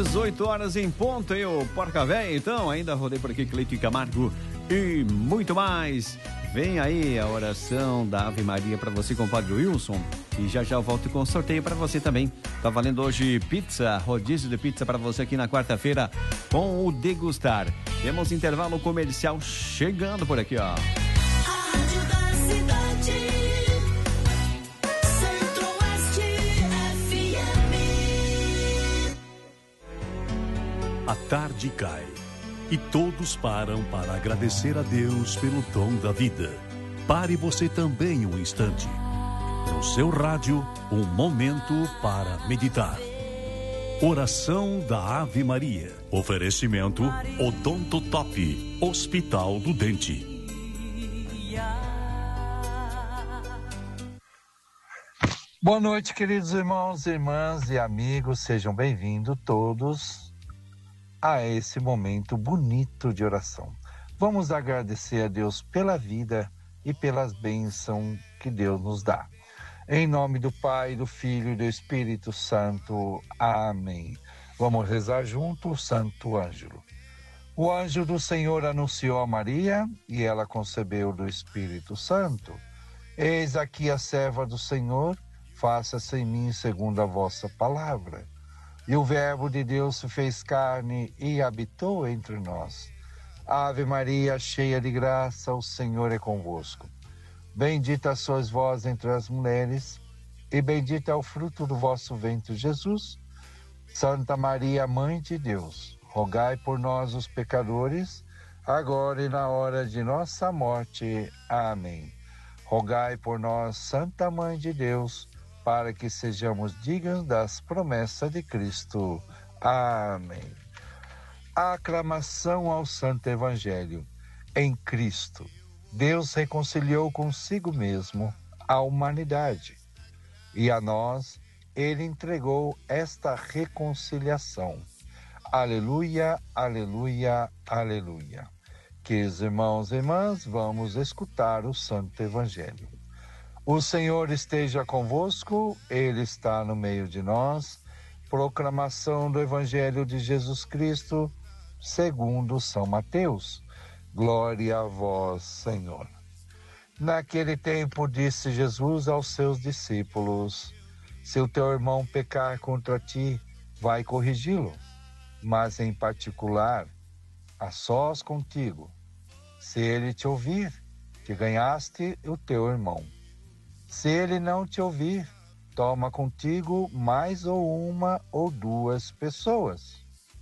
18 horas em ponto, aí o Porca Véia, então, ainda rodei por aqui, Cleiton Camargo e muito mais. Vem aí a oração da Ave Maria para você com o Padre Wilson e já eu volto com o sorteio para você também. Tá valendo hoje pizza, rodízio de pizza para você aqui na quarta-feira com o Degustar. Temos intervalo comercial chegando por aqui, ó. A tarde cai e todos param para agradecer a Deus pelo dom da vida. Pare você também um instante. No seu rádio, um momento para meditar. Oração da Ave Maria. Oferecimento Odonto Top, Hospital do Dente. Boa noite, queridos irmãos, irmãs e amigos. Sejam bem-vindos todos a esse momento bonito de oração. Vamos agradecer a Deus pela vida e pelas bênçãos que Deus nos dá. Em nome do Pai, do Filho e do Espírito Santo. Amém. Vamos rezar junto o Santo Ângelo. O anjo do Senhor anunciou a Maria e ela concebeu do Espírito Santo. Eis aqui a serva do Senhor, faça-se em mim segundo a vossa palavra. E o Verbo de Deus se fez carne e habitou entre nós. Ave Maria, cheia de graça, o Senhor é convosco. Bendita sois vós entre as mulheres, e bendito é o fruto do vosso ventre, Jesus. Santa Maria, Mãe de Deus, rogai por nós, os pecadores, agora e na hora de nossa morte. Amém. Rogai por nós, Santa Mãe de Deus, para que sejamos dignos das promessas de Cristo. Amém. Aclamação ao Santo Evangelho. Em Cristo, Deus reconciliou consigo mesmo a humanidade, e a nós Ele entregou esta reconciliação. Aleluia, aleluia, aleluia. Queridos irmãos e irmãs, vamos escutar o Santo Evangelho. O Senhor esteja convosco, Ele está no meio de nós. Proclamação do Evangelho de Jesus Cristo, segundo São Mateus. Glória a vós, Senhor. Naquele tempo disse Jesus aos seus discípulos: se o teu irmão pecar contra ti, vai corrigi-lo, mas em particular, a sós contigo. Se ele te ouvir, que ganhaste o teu irmão. Se ele não te ouvir, toma contigo mais ou uma ou duas pessoas,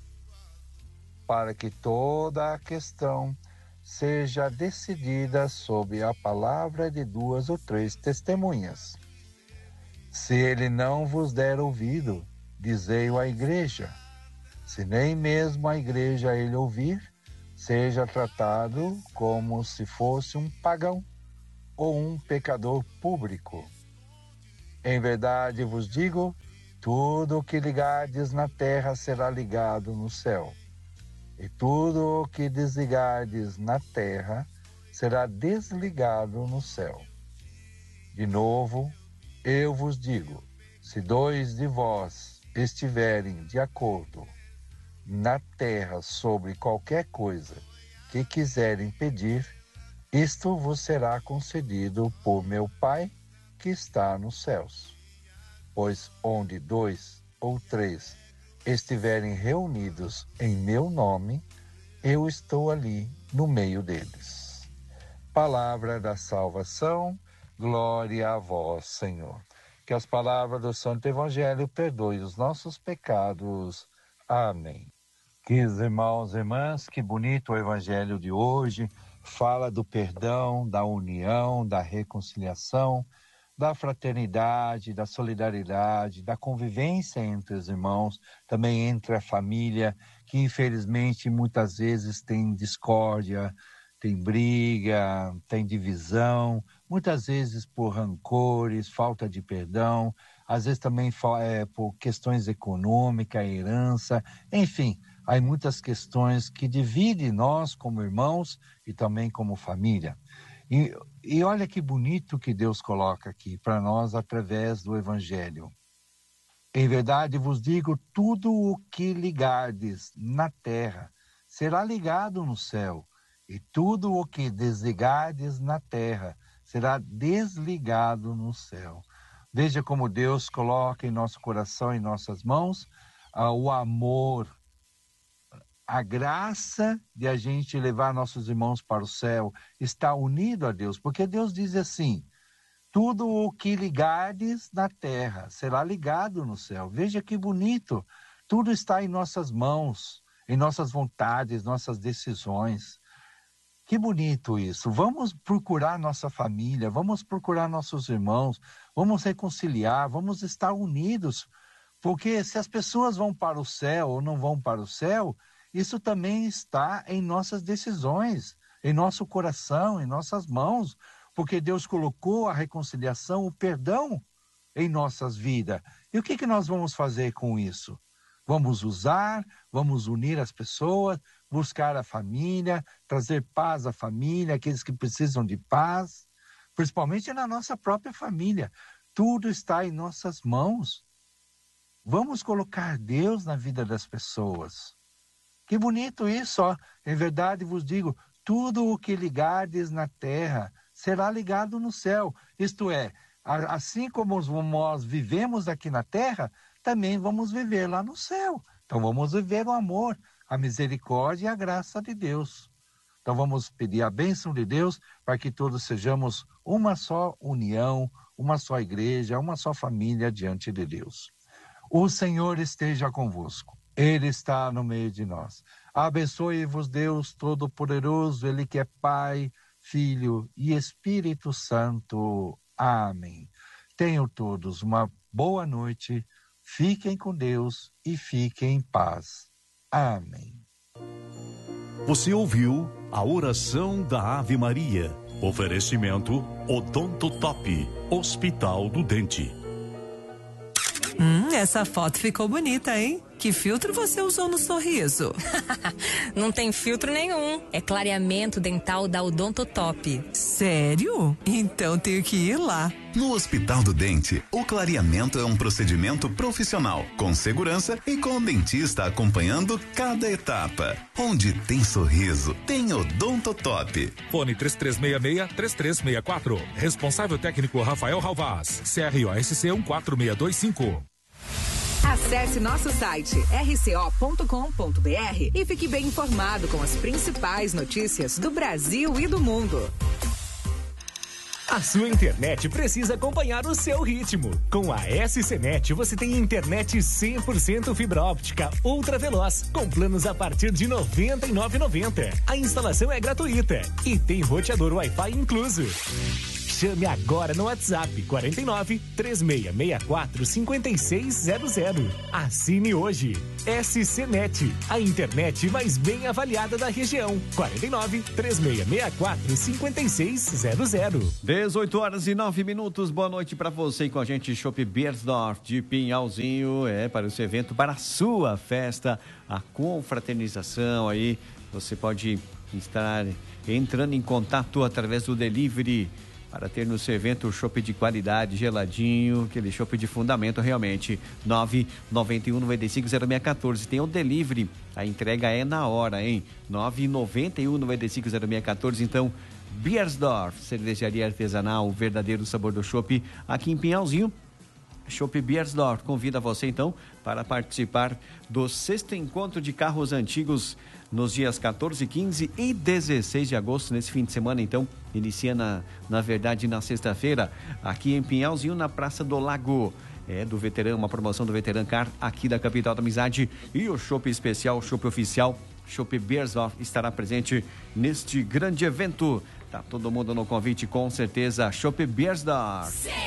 para que toda a questão seja decidida sob a palavra de duas ou três testemunhas. Se ele não vos der ouvido, dizei-o à igreja. Se nem mesmo a igreja ele ouvir, seja tratado como se fosse um pagão ou um pecador público. Em verdade vos digo, tudo o que ligardes na terra será ligado no céu, e tudo o que desligardes na terra será desligado no céu. De novo, eu vos digo, se dois de vós estiverem de acordo na terra sobre qualquer coisa que quiserem pedir, isto vos será concedido por meu Pai que está nos céus. Pois onde dois ou três estiverem reunidos em meu nome, eu estou ali no meio deles. Palavra da salvação, glória a vós, Senhor. Que as palavras do Santo Evangelho perdoem os nossos pecados. Amém. Queridos irmãos e irmãs, que bonito o Evangelho de hoje. Fala do perdão, da união, da reconciliação, da fraternidade, da solidariedade, da convivência entre os irmãos, também entre a família, que infelizmente muitas vezes tem discórdia, tem briga, tem divisão, muitas vezes por rancores, falta de perdão, às vezes também por questões econômicas, herança, enfim. Há muitas questões que dividem nós como irmãos e também como família. E olha que bonito que Deus coloca aqui para nós através do Evangelho. Em verdade vos digo, tudo o que ligardes na terra será ligado no céu, e tudo o que desligardes na terra será desligado no céu. Veja como Deus coloca em nosso coração, em nossas mãos, o amor, a graça de a gente levar nossos irmãos para o céu, está unido a Deus, porque Deus diz assim, tudo o que ligardes na terra será ligado no céu. Veja que bonito, tudo está em nossas mãos, em nossas vontades, nossas decisões. Que bonito isso. Vamos procurar nossa família, vamos procurar nossos irmãos, vamos reconciliar, vamos estar unidos, porque se as pessoas vão para o céu ou não vão para o céu, isso também está em nossas decisões, em nosso coração, em nossas mãos, porque Deus colocou a reconciliação, o perdão em nossas vidas. E o que nós vamos fazer com isso? Vamos usar, vamos unir as pessoas, buscar a família, trazer paz à família, aqueles que precisam de paz, principalmente na nossa própria família. Tudo está em nossas mãos. Vamos colocar Deus na vida das pessoas. Que bonito isso, ó. Em verdade vos digo, tudo o que ligardes na terra será ligado no céu. Isto é, assim como nós vivemos aqui na terra, também vamos viver lá no céu. Então vamos viver o amor, a misericórdia e a graça de Deus. Então vamos pedir a bênção de Deus para que todos sejamos uma só união, uma só igreja, uma só família diante de Deus. O Senhor esteja convosco. Ele está no meio de nós. Abençoe-vos Deus Todo-Poderoso, Ele que é Pai, Filho e Espírito Santo. Amém. Tenham todos uma boa noite, fiquem com Deus e fiquem em paz. Amém. Você ouviu a oração da Ave Maria. Oferecimento Odonto Top, Hospital do Dente. Essa foto ficou bonita, hein? Que filtro você usou no sorriso? Não tem filtro nenhum. É clareamento dental da Odonto Top. Sério? Então tenho que ir lá. No Hospital do Dente, o clareamento é um procedimento profissional, com segurança e com o dentista acompanhando cada etapa. Onde tem sorriso, tem Odonto Top. Fone 3366-3364. Responsável técnico Rafael Ralvaz. CROSC 14625. Acesse nosso site rco.com.br e fique bem informado com as principais notícias do Brasil e do mundo. A sua internet precisa acompanhar o seu ritmo. Com a SCNet você tem internet 100% fibra óptica ultra veloz, com planos a partir de R$ 99,90. A instalação é gratuita e tem roteador Wi-Fi incluso. Chame agora no WhatsApp 49 3664 5600. Assine hoje. SCNet, a internet mais bem avaliada da região. 49 3664 5600. 18h09. Boa noite para você e com a gente, Chopp Beiersdorf de Pinhalzinho. Para esse evento, para a sua festa, a confraternização aí. Você pode estar entrando em contato através do delivery para ter no seu evento o chopp de qualidade, geladinho, aquele chopp de fundamento realmente. 991-950614. Tem o delivery, a entrega é na hora, hein? 991-950614. Então, Beiersdorf, cervejaria artesanal, o verdadeiro sabor do chopp, aqui em Pinhalzinho. Chopp Beiersdorf convida você então para participar do 6º encontro de carros antigos nos dias 14, 15 e 16 de agosto, nesse fim de semana. Então, inicia na verdade na sexta-feira, aqui em Pinhalzinho, na Praça do Lago. Do Veterano, uma promoção do Veteran Car aqui da capital da amizade. E o chopp especial, o chopp oficial, Chopp Beiersdorf, estará presente neste grande evento. Tá todo mundo no convite, com certeza. Chopp Beiersdorf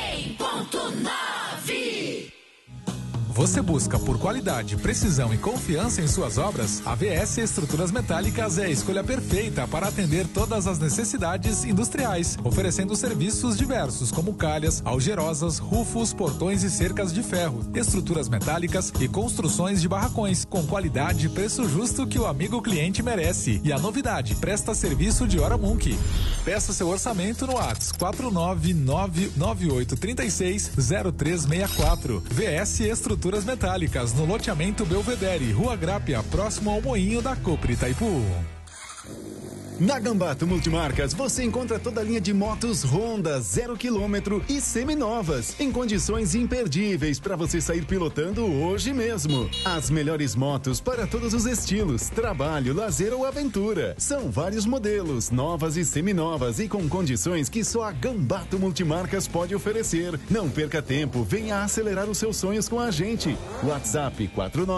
100.9. Você busca por qualidade, precisão e confiança em suas obras? A VS Estruturas Metálicas é a escolha perfeita para atender todas as necessidades industriais, oferecendo serviços diversos como calhas, algerosas, rufos, portões e cercas de ferro, estruturas metálicas e construções de barracões, com qualidade e preço justo que o amigo cliente merece. E a novidade, presta serviço de hora Munk. Peça seu orçamento no WhatsApp 49998360364. VS Estruturas Estruturas Metálicas, no loteamento Belvedere, Rua Grápia, próximo ao Moinho da Copre Itaipu. Na Gambato Multimarcas, você encontra toda a linha de motos Honda 0 km e seminovas, em condições imperdíveis para você sair pilotando hoje mesmo. As melhores motos para todos os estilos, trabalho, lazer ou aventura. São vários modelos, novas e seminovas e com condições que só a Gambato Multimarcas pode oferecer. Não perca tempo, venha acelerar os seus sonhos com a gente. WhatsApp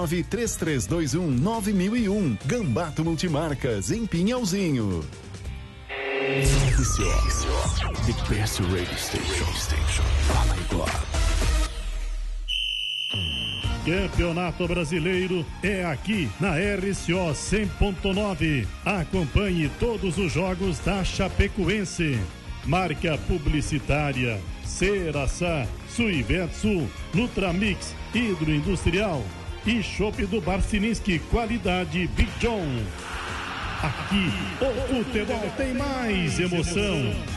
4933219001. Gambato Multimarcas, em Pinhalzinho. The best radio station. Campeonato Brasileiro é aqui na RCO 100.9. Acompanhe todos os jogos da Chapecoense. Marca publicitária Ceraçá, Suivetsul, Nutramix, Hidroindustrial e Chopp do Barcininski, qualidade Big John. Aqui, o futebol tem mais emoção.